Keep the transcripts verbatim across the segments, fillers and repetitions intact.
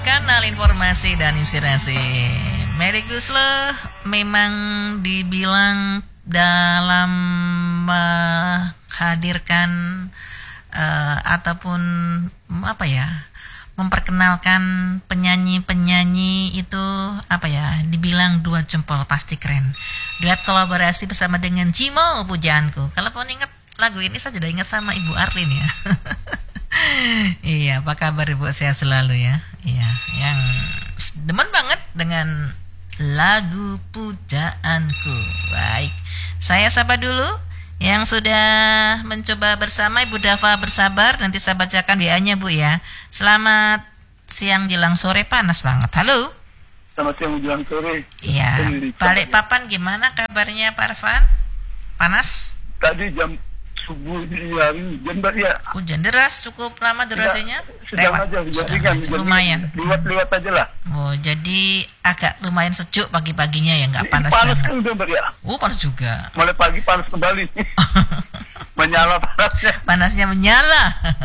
Kanal informasi dan inspirasi. Melly Goeslaw memang dibilang dalam menghadirkan uh, ataupun apa ya, memperkenalkan penyanyi-penyanyi itu apa ya, dibilang dua jempol pasti keren. Duet kolaborasi bersama dengan Jimo Pujaanku. Kalau pun ingat lagu ini saya sudah ingat sama Ibu Arlin ya. Iya, apa kabar Ibu? Sehat selalu ya. Iya, yang demen banget dengan lagu Pujaanku. Baik, saya sapa dulu yang sudah mencoba bersama. Ibu Dava bersabar, nanti saya bacakan W A-nya Bu ya. Selamat siang jelang sore, panas banget. Halo. Selamat siang jelang sore. Iya. Balikpapan gimana kabarnya Pak Arfan? Panas? Tadi jam subuh di hari hujan Mbak ya. Hujan deras, cukup lama durasinya? Sedang aja, hujan ringan, lumayan. Lewat-lewat aja lah. Oh, jadi agak lumayan sejuk pagi-paginya ya, nggak panas panas banget. Panas kan udah Mbak ya. Oh, panas juga. Mulai pagi panas kembali. Menyala panasnya. Panasnya menyala.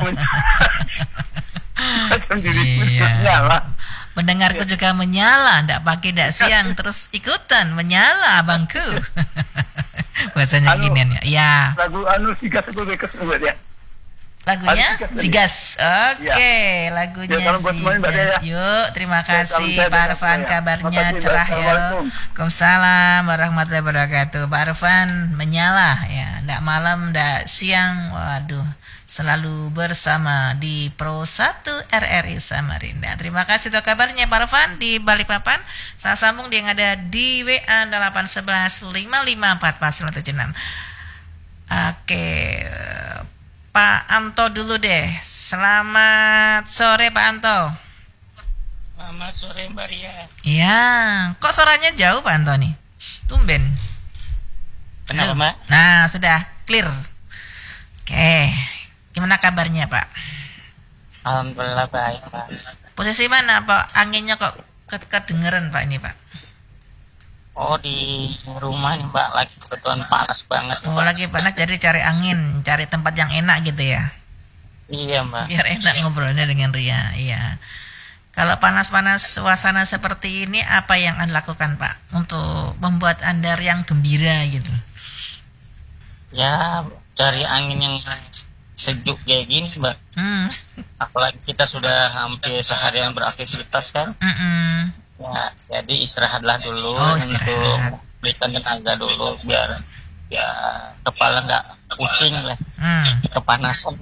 Sendiri iya. Menyala. Pendengarku ya. Juga menyala, ndak pagi ndak siang terus ikutan menyala abangku. Bahasanya anu, ginian ya. Ya. Lagu anu Sigas itu Bekes ya. Lagunya Sigas. Oke, okay. Ya. Lagunya ya, Sigas. Ya. Yuk, terima kasih ya, Pak Arfan, kabarnya ya. cerah ya. Waalaikumsalam warahmatullahi wabarakatuh. Pak Arfan menyala ya, ndak malam ndak siang. Waduh, selalu bersama di Pro satu R R I Samarinda. Terima kasih untuk kabarnya Pak Arfan di Balikpapan. Saya sambung dia yang ada di W A delapan satu satu lima lima empat empat sembilan tujuh enam. Oke, Pak Anto dulu deh. Selamat sore Pak Anto. Selamat sore Mbak Ria. Iya, kok suaranya jauh Pak Anto nih? Tumben. Kenapa Mbak? Nah, sudah clear. Oke. Gimana kabarnya Pak? Alhamdulillah baik Pak. Posisi mana Pak? Anginnya kok kedengeran Pak ini Pak? Oh di rumah nih Mbak, lagi kebetulan panas banget. Oh Mbak. Lagi panas jadi cari angin, cari tempat yang enak gitu ya? Iya Mbak. Biar enak ngobrolnya dengan Ria. Iya. Kalau panas-panas suasana seperti ini apa yang Anda lakukan Pak untuk membuat Anda yang gembira gitu? Ya cari angin yang sejuk kayak gini Mbak. Hmm. Apalagi kita sudah hampir seharian beraktivitas kan. Mm-mm. Ya, jadi istirahatlah dulu oh, istirahat. Untuk berikan tenaga dulu biar ya kepala nggak pusing lah, hmm. kepanasan.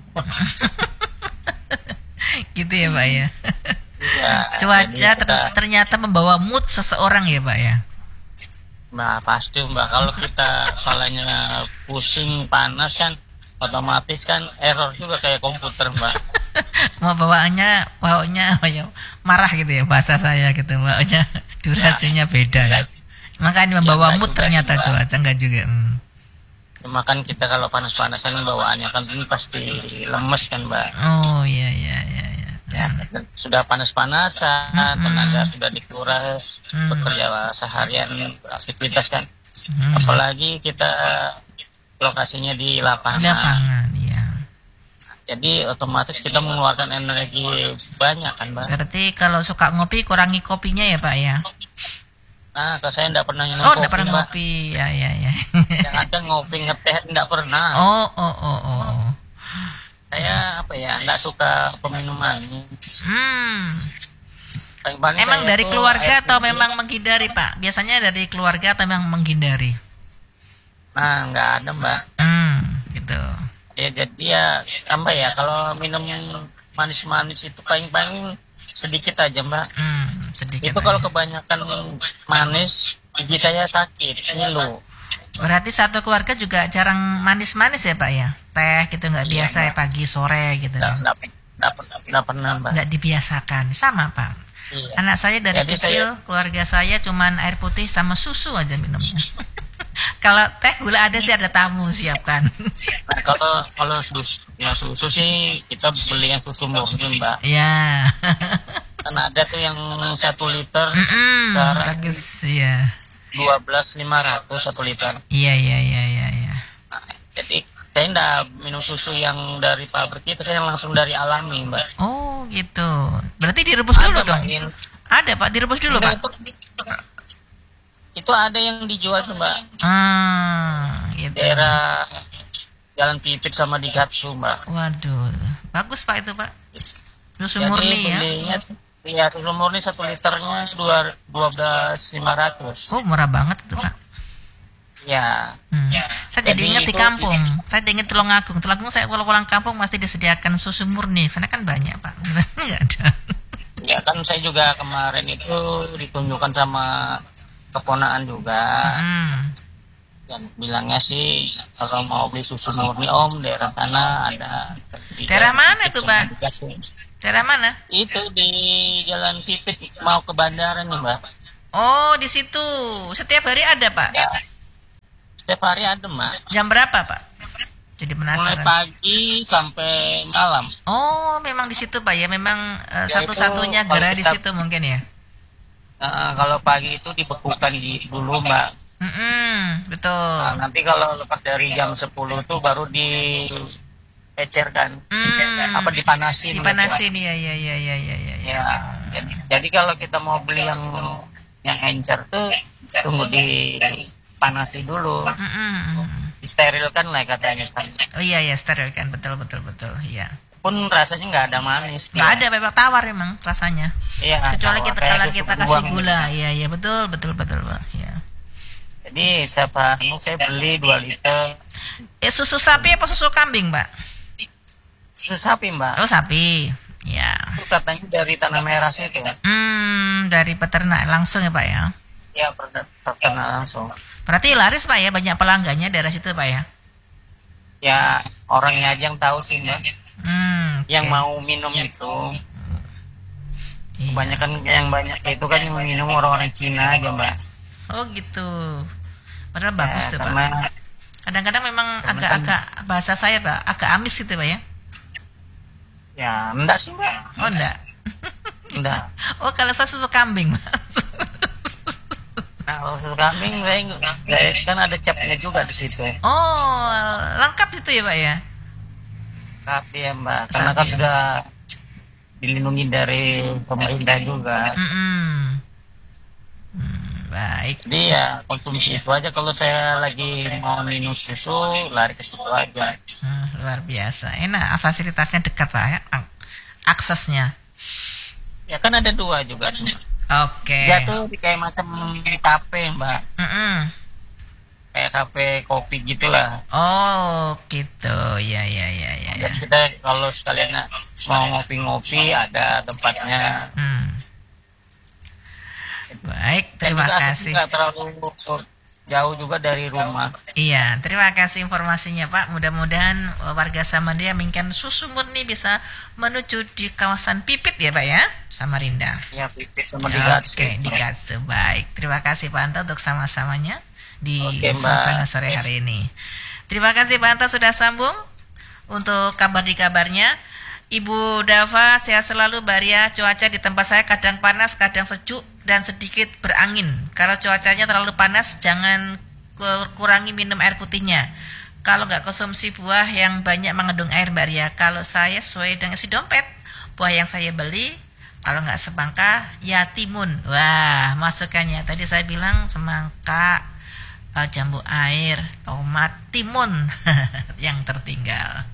Gitu ya Pak ya. Ya cuaca kita, ternyata membawa mood seseorang ya Pak ya. Nah pasti Mbak, kalau kita kepalanya pusing panas kan otomatis kan error juga kayak komputer Mbak. Mau bawaannya bawaannya ya, marah gitu ya bahasa saya gitu, bawaannya durasinya beda ya. Makanya membawa ya, mood ternyata sih, cuaca enggak juga. Hmm. Makan kita kalau panas-panasan bawaannya kan ini pasti lemes kan Mbak. Oh iya iya iya iya. Ya, sudah panas-panasan, hmm. tenaga sudah dikuras, hmm. bekerja seharian beraktivitas kan. Hmm. Apalagi kita lokasinya di lapangan. Lapangan, iya. Jadi otomatis kita mengeluarkan energi banyak kan Mbak. Berarti kalau suka ngopi kurangi kopinya ya Pak ya? Nah, kalau saya tidak pernah minum oh, kopi. Oh, tidak pernah ngopi, ya ya ya. Yang ada ngopi ngeteh tidak pernah. Oh oh oh oh. Saya apa ya, tidak suka peminuman. Hmm. Emang dari keluarga atau putih. Memang menghindari Pak? Biasanya dari keluarga atau memang menghindari? Nah, nggak ada Mbak. Hmm, gitu. Ya jadi ya tambah ya, kalau minum yang manis-manis itu paling-paling sedikit aja Mbak. Hmm, sedikit. Itu kalau kebanyakan manis gigi saya sakit, ngilu. Berarti satu keluarga juga jarang manis-manis ya Pak ya? Teh gitu nggak iya, biasa ya pagi sore gitu. Nggak pernah Mbak. Nggak dibiasakan, sama Pak. Iya. Anak saya dari jadi kecil saya... keluarga saya cuman air putih sama susu aja minumnya. Kalau teh gula ada sih, ada tamu siapkan. Nah, kalau kalau susu, ya susu sih kita beli yang susu murni Mbak. Ya. Kan ada tuh yang satu liter. Mm-hmm, bagus ya. Dua belas lima ratus satu liter. Iya iya iya iya. Ya. Nah, jadi Saya enggak minum susu yang dari pabrik itu, saya langsung dari alami, Mbak. Oh, gitu. Berarti direbus Ada, dulu Mbak, dong. yang- Ada, Pak, direbus dulu, Pak. Itu, itu ada yang dijual tuh, Mbak. Ah, gitu. Daerah Jalan Pipit sama di Gatsu, Mbak. Waduh, bagus Pak itu, Pak. Susu Jadi murni ya. belinya, iya, susu murni satu liternya dua dua belas lima ratus. Oh, murah banget itu, Pak. Ya. Hmm. Ya. Saya jadi Jadi ingat di itu- kampung. Saya ingat Tulungagung. Tulungagung saya kalau pulang kampung pasti disediakan susu murni. Sana kan banyak, Pak. Enggak ada. Ya kan saya juga kemarin itu ditunjukkan sama keponaan juga. Hmm. Dan bilangnya sih kalau mau beli susu murni Om daerah sana ada. Di Daerah Jalan mana Pipit tuh, sama Pak? di Gatsu. Daerah mana? Itu di Jalan Pipit mau ke bandara nih, Mbak. Oh, di situ. Setiap hari ada, Pak. Ya. Setiap hari ada, Mbak. Jam berapa, Pak? Jadi Mulai penasaran. pagi sampai malam. Oh, memang di situ, Pak ya. Memang eh, Ya, satu-satunya itu gerai kalau di kita- situ mungkin ya. Nah, kalau pagi itu dibekukan di dulu, Mbak. Mm-mm, betul. Nah, nanti kalau lepas dari jam sepuluh tuh baru diecerkan. Hmm. Apa dipanasin. Dipanasin gitu, ya, ya, ya, ya, ya, ya. ya. Ya, jadi, jadi kalau kita mau beli yang yang encer tuh tunggu dipanasi dulu, Mm-mm. disterilkan lah katanya kan. Oh iya ya, steril kan, betul betul betul. Iya. Pun rasanya nggak ada manis. Nggak ada, memang tawar emang rasanya. Iya. Kecuali tawar, kita kayak kalau susu kita kasih beruang gula. gitu. Iya iya betul betul betul Pak. Iya. Jadi siapa mau saya beli dua liter Eh susu sapi apa susu kambing, Mbak? susu sapi, Mbak. Oh sapi. Ya. Itu katanya dari tanah merah situ. Hmm, dari peternak langsung ya Pak ya. Ya, terkena langsung. Berarti laris Pak ya, banyak pelanggannya daerah situ Pak ya. Ya, orangnya aja yang tahu sih, Mbak. Hmm. Yang oke. mau minum itu. Iya. Kebanyakan yang banyak itu kan yang minum orang-orang Cina aja, Mbak. Oh gitu. Padahal bagus Ya, tuh Pak. karena Kadang-kadang memang karena agak-agak bahasa saya Pak, agak amis gitu Pak ya. ya enggak sih, Mbak. Oh enggak. Enggak. Oh kalau saya susu kambing. Nah, kalau susu kambing saya enggak, enggak- kan ada capnya juga di situ. Oh, lengkap itu ya Pak ya. Tapi ya, Mbak, karena kan Sapi. sudah dilindungi dari pemerintah juga. Mm-mm. Hmm, baik. Jadi ya konsumsi itu aja, kalau saya lagi mau minum susu lari ke situ aja. Hmm, luar biasa. Enak, fasilitasnya dekat Pak ya. Ak- Aksesnya. Ya kan ada dua juga. Oke. Dia tuh di kayak macam kafe, Mbak. Mm-mm. Kayak kafe kopi gitulah. Oh, gitu. Ya, ya, ya, ya. ya. Jadi kita kalau sekalian mau ngopi-ngopi ada tempatnya. Hmm. Baik, Dan terima juga asik kasih. juga, terlalu jauh juga dari rumah. Iya, terima kasih informasinya Pak. Mudah-mudahan uh, warga Samarinda menginginkan susu murni bisa menuju di kawasan Pipit ya Pak ya, Samarinda. Ya, pipit sama Ya, di gas. Oke, di Gatsu. Baik, terima kasih Pak Anto untuk sama-samanya di Oke, Mbak. suasana sore hari ini. Terima kasih Pak Anto sudah sambung untuk kabar di kabarnya. Ibu Dava, sehat selalu Baria. Cuaca di tempat saya kadang panas, kadang sejuk dan sedikit berangin. Kalau cuacanya terlalu panas, jangan kur- kurangi minum air putihnya. Kalau nggak konsumsi buah yang banyak mengandung air, Mbak Ria. Kalau saya sesuai dengan isi dompet, buah yang saya beli, kalau nggak semangka, ya timun. Wah, masukannya. Tadi saya bilang semangka, eh, jambu air, tomat, timun yang tertinggal.